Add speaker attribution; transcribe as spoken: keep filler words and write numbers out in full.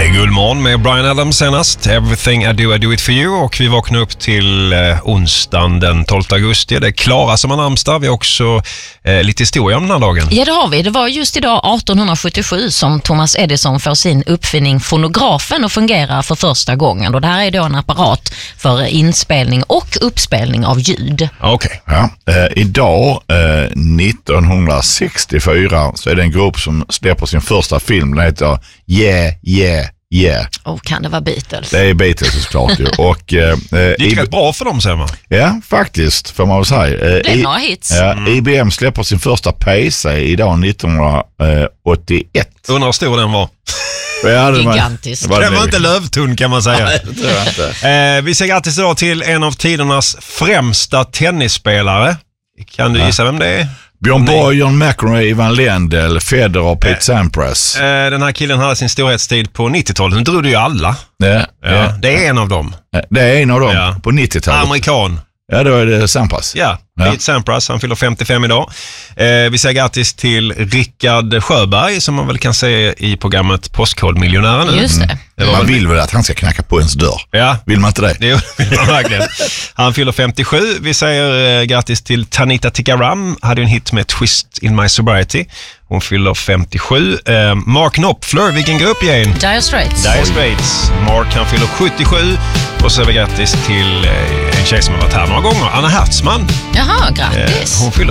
Speaker 1: är Guldmorgon med Bryan Adams senast. Everything I do, I do it for you. Och vi vaknar upp till eh, onsdagen den tolfte augusti. Det är Klara som har namnsdag. Vi har också eh, lite historia om den här dagen.
Speaker 2: Ja, det har vi. Det var just idag arton sjuttiosju som Thomas Edison får sin uppfinning fonografen att fungera för första gången. Och det här är då en apparat för inspelning och uppspelning av ljud.
Speaker 1: Okej.
Speaker 3: Okay. Ja, eh, idag eh, nittonhundrasextiofyra så är det en grupp som släpper sin första film. Den heter Yeah, yeah, yeah.
Speaker 2: Och kan det vara Beatles?
Speaker 3: Det är Beatles såklart ju. Och, eh,
Speaker 1: det gick rätt bra för dem, säger man.
Speaker 3: Ja, faktiskt får man väl säga. Eh,
Speaker 2: det är några hits.
Speaker 3: Ja, mm. I B M släpper sin första P C idag nittonhundraåttioett.
Speaker 1: Undrar hur stor den var.
Speaker 3: Ja, det
Speaker 2: gigantisk.
Speaker 1: Var, den var inte lövtunn, kan man säga.
Speaker 3: Nej, det tror jag inte.
Speaker 1: Eh, vi säger grattis idag till en av tidernas främsta tennisspelare. Kan du gissa vem det är?
Speaker 3: Björn Borg, John McEnroe, Ivan Lendl, Federer och Pete Sampras.
Speaker 1: Eh, den här killen hade sin storhetstid på nittiotalet. Nu tror du ju alla.
Speaker 3: Ja,
Speaker 1: ja,
Speaker 3: ja.
Speaker 1: Det är en av dem.
Speaker 3: Det är en av dem
Speaker 1: ja.
Speaker 3: på nittiotalet.
Speaker 1: Amerikan.
Speaker 3: Ja, då är det Sampras.
Speaker 1: Ja, Pete ja. Sampras. Han fyller femtiofem idag. Eh, vi säger grattis till Rickard Sjöberg som man väl kan se i programmet Postkodmiljonären.
Speaker 2: Just det.
Speaker 3: Mm. Man vill väl att han ska knacka på ens dörr.
Speaker 1: Ja.
Speaker 3: Vill man inte det?
Speaker 1: Det vill man verkligen. Han fyller femtiosju. Vi säger eh, grattis till Tanita Tikaram. Hade en hit med Twist in My Sobriety. Hon fyller femtiosju. Eh, Mark Knopfler, vilken grupp igen?
Speaker 2: Dire Straits.
Speaker 1: Dire Straits. Mark, han fyller sjuttiosju. Och så säger vi grattis till eh, en tjej som har varit här några gånger. Anna Hertzman.
Speaker 2: Jaha, grattis.
Speaker 1: Eh, hon fyller